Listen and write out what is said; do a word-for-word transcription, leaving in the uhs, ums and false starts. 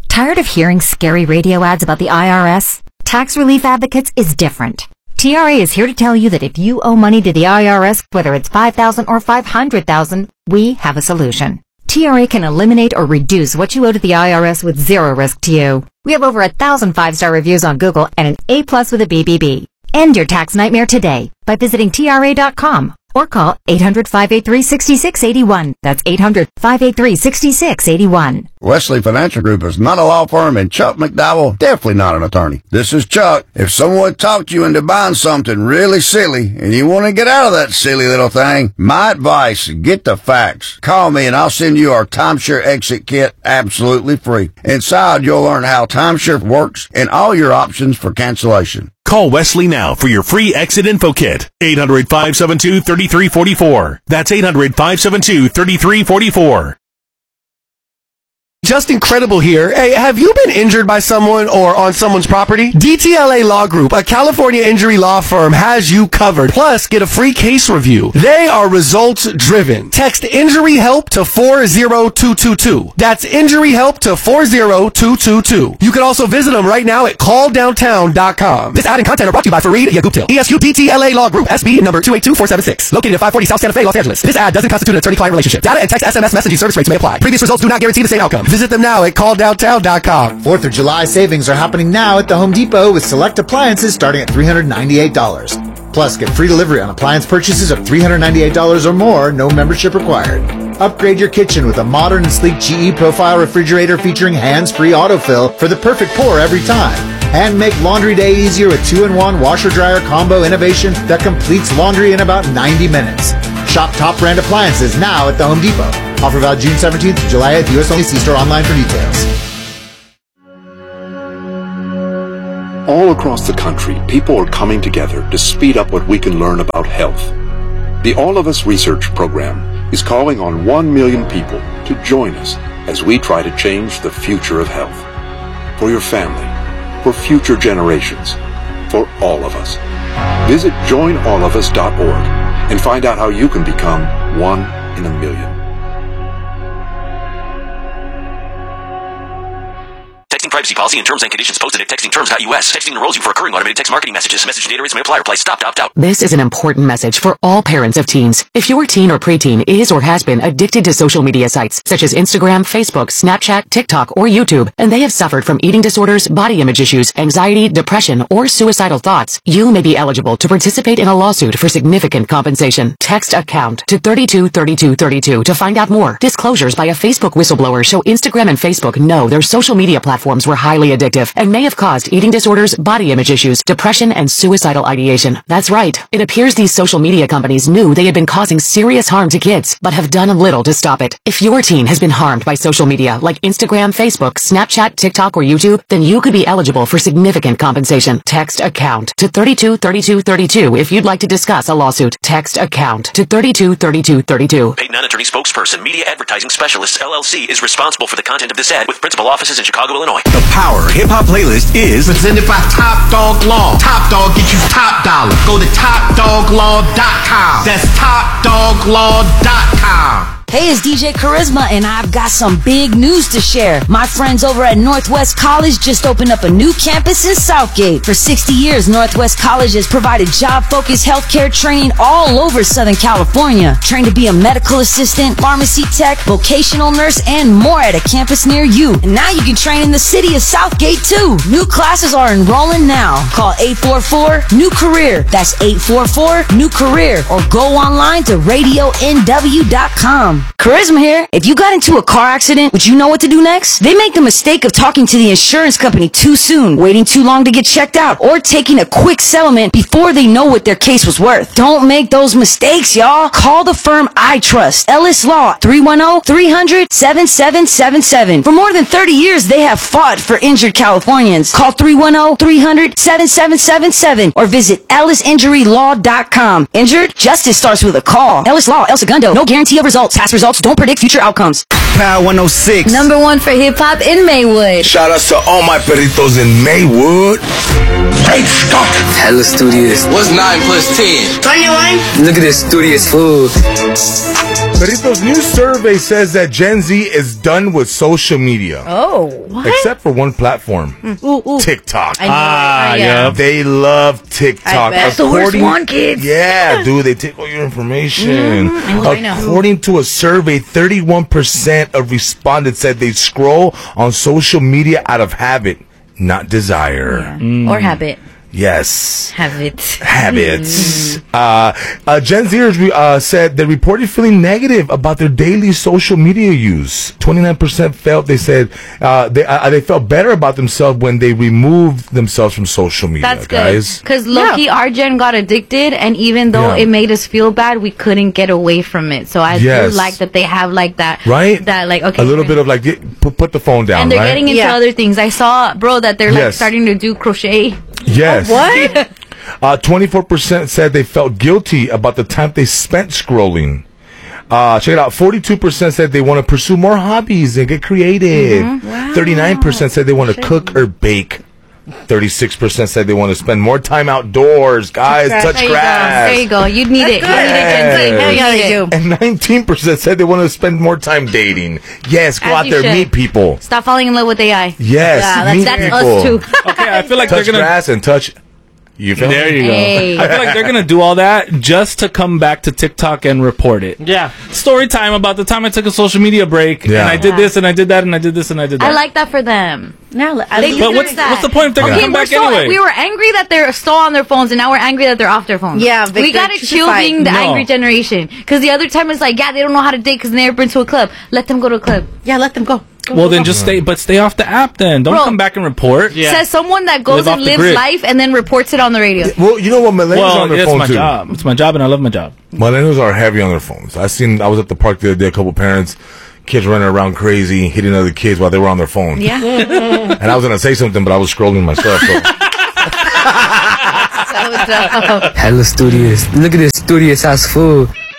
Tired of hearing scary radio ads about the I R S? Tax Relief Advocates is different. T R A is here to tell you that if you owe money to the I R S, whether it's five thousand dollars or five hundred thousand dollars, we have a solution. T R A can eliminate or reduce what you owe to the I R S with zero risk to you. We have over a thousand five-star reviews on Google and an A plus with a B B B. End your tax nightmare today by visiting T R A dot com or call eight hundred, five eight three, six six eight one. That's eight hundred, five eight three, six six eight one. Wesley Financial Group is not a law firm, and Chuck McDowell definitely not an attorney. This is Chuck. If someone talked you into buying something really silly and you want to get out of that silly little thing, my advice, get the facts. Call me and I'll send you our timeshare exit kit absolutely free. Inside, you'll learn how timeshare works and all your options for cancellation. Call Wesley now for your free exit info kit. eight hundred, five seven two, three three four four. That's eight hundred, five seven two, three three four four. Just Incredible here. Hey, have you been injured by someone or on someone's property? D T L A Law Group, a California injury law firm, has you covered. Plus, get a free case review. They are results driven. Text injury help to four zero two two two. That's injury help to four zero two two two. You can also visit them right now at call downtown dot com. This ad and content are brought to you by Fareed Yaguptil, E S Q D T L A Law Group, S B number two eight two four seven six, located at five forty South Santa Fe, Los Angeles. This ad doesn't constitute an attorney-client relationship. Data and text S M S messaging service rates may apply. Previous results do not guarantee the same outcome. Visit them now at call downtown dot com. fourth of July savings are happening now at the Home Depot with select appliances starting at three hundred ninety-eight dollars. Plus, get free delivery on appliance purchases of three hundred ninety-eight dollars or more, no membership required. Upgrade your kitchen with a modern and sleek G E Profile refrigerator featuring hands-free autofill for the perfect pour every time. And make laundry day easier with two in one washer-dryer combo innovation that completes laundry in about ninety minutes. Shop top brand appliances now at the Home Depot. Offer valid June seventeenth to July eighth. U S only. See store online for details. All across the country, people are coming together to speed up what we can learn about health. The All of Us Research Program is calling on one million people to join us as we try to change the future of health. For your family, for future generations, for all of us. Visit join all of us dot org and find out how you can become one in a million. Texting privacy policy and terms and conditions posted at texting terms dot U S. Texting enrolls you for recurring automated text marketing messages. Message data rates may apply. Reply stop to opt out. This is an important message for all parents of teens. If your teen or preteen is or has been addicted to social media sites such as Instagram, Facebook, Snapchat, TikTok, or YouTube, and they have suffered from eating disorders, body image issues, anxiety, depression, or suicidal thoughts, you may be eligible to participate in a lawsuit for significant compensation. Text account to three two three two three two to find out more. Disclosures by a Facebook whistleblower show Instagram and Facebook know their social media platforms were highly addictive and may have caused eating disorders, body image issues, depression, and suicidal ideation. That's right. It appears these social media companies knew they had been causing serious harm to kids, but have done little to stop it. If your teen has been harmed by social media like Instagram, Facebook, Snapchat, TikTok, or YouTube, then you could be eligible for significant compensation. Text account to three two three two three two if you'd like to discuss a lawsuit. Text account to three two three two three two. Paid non-attorney spokesperson, Media Advertising Specialists, L L C, is responsible for the content of this ad with principal offices in Chicago, Illinois. The Power Hip Hop Playlist is presented by Top Dog Law. Top Dog get you top dollar. Go to top dog law dot com. That's top dog law dot com. Hey, it's D J Charisma, and I've got some big news to share. My friends over at Northwest College just opened up a new campus in Southgate. For sixty years, Northwest College has provided job-focused healthcare training all over Southern California. Trained to be a medical assistant, pharmacy tech, vocational nurse, and more at a campus near you. And now you can train in the city of Southgate, too. New classes are enrolling now. Call eight four four, N E W, career. That's eight four four, N E W, career. Or go online to radio N W dot com. Charisma here. If you got into a car accident, would you know what to do next? They make the mistake of talking to the insurance company too soon, waiting too long to get checked out, or taking a quick settlement before they know what their case was worth. Don't make those mistakes, y'all. Call the firm I trust, Ellis Law, three one zero, three hundred, seven seven seven seven. For more than thirty years, they have fought for injured Californians. Call three one zero, three hundred, seven seven seven seven or visit ellis injury law dot com. Injured? Justice starts with a call. Ellis Law, El Segundo. No guarantee of results. Past results don't predict future outcomes. Power one oh six. Number one for hip hop in Maywood. Shout outs to all my perritos in Maywood. Great Scott. Hella studious. What's nine plus ten? twenty-one. Look at this studious food. Perrito's new survey says that Gen Z is done with social media. Oh, what? Except for one platform. Mm. Ooh, ooh. TikTok. I know. Ah, yeah. Yep. They love TikTok. That's the worst one, kids. Yeah, dude, they take all your information. Mm-hmm. I know. According to a survey, thirty-one percent of respondents said they scroll on social media out of habit, not desire. Yeah. Mm. Or habit. Yes. Habits. Habits. Mm. Uh, uh, Gen Zers uh, said they reported feeling negative about their daily social media use. twenty-nine percent felt, they said, uh, they uh, they felt better about themselves when they removed themselves from social media. That's guys. good. Because low-key, Yeah. our gen got addicted, and even though Yeah. it made us feel bad, we couldn't get away from it. So I Yes. do like that they have like that. Right? That like, okay. A little bit of like, get, put, put the phone down, And they're right? getting into Yeah. other things. I saw, bro, that they're like Yes. starting to do crochet. Yes. What? Uh, twenty-four percent said they felt guilty about the time they spent scrolling. Uh, check it out. forty-two percent said they want to pursue more hobbies and get creative. Mm-hmm. Wow. thirty-nine percent said they want to cook or bake. thirty-six percent said they want to spend more time outdoors. Guys, touch There you grass. go. There you go. You'd need it. You need it, Gen Z. Yes. You Yeah, need they it. do. And nineteen percent said they want to spend more time dating. Yes, go As out you there, should. meet people. Stop falling in love with A I. Yes, Yeah, that's, meet that's people. us too. Okay, I feel like Touch they're gonna. grass and touch. You feel There you go. Hey. I feel like they're gonna do all that just to come back to TikTok and report it. Yeah. Story time about the time I took a social media break Yeah. and I did Yeah. this and I did that and I did this and I did that. I like that for them. Now, I They lose- But deserve what's that. what's the point if they're Okay, gonna come we're back so, anyway? We were angry that they're still on their phones, and now we're angry that they're off their phones. Yeah, we Victor, gotta choose chill a fight. being the No. angry generation. Because the other time it's like, yeah, they don't know how to date because they never been to a club. Let them go to a club. Yeah, let them go. Go, well, go, then go. just stay, but stay off the app. Then don't Bro. come back and report. Yeah. Says someone that goes Live off and the lives grid. life and then reports it on the radio. Well, you know what? Millennials are Well, on their it's phone my too. job. It's my job, and I love my job. Millennials are heavy on their phones. I seen. I was at the park the other day. A couple parents, kids running around crazy, hitting other kids while they were on their phone. Yeah. And I was gonna say something, but I was scrolling myself. So. So dumb. Hella studious. Look at this studious ass food.